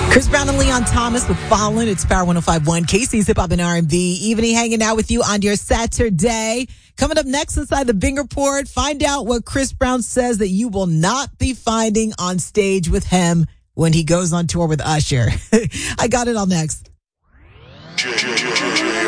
Chris Brown and Leon Thomas with Fallen. It's Power 105.1. Casey's Hip Hop and R&B. Evening hanging out with you on your Saturday. Coming up next inside the Bing Report, find out what Chris Brown says that you will not be finding on stage with him when he goes on tour with Usher. I got it all next.